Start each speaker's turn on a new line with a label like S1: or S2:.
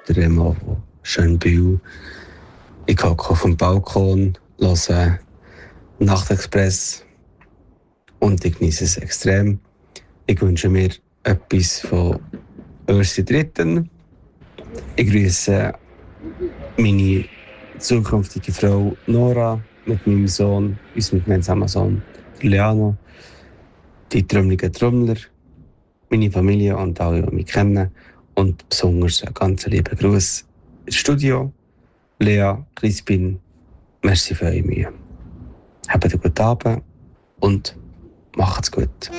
S1: der Remo, der Schönbühl. Ich hocke auf dem Balkon, höre Nachtexpress und ich genieße es extrem. Ich wünsche mir etwas von Ursi Dritten. Ich grüße meine zukünftige Frau Nora mit meinem Sohn, unserem gemeinsamen Sohn Leano, die trümmeligen Trommler, meine Familie und alle, die mich kennen. Und besonders einen ganz lieben Gruß ins Studio. Lea, Crispin, merci für eure Mühe. Habt einen guten Abend und macht's gut.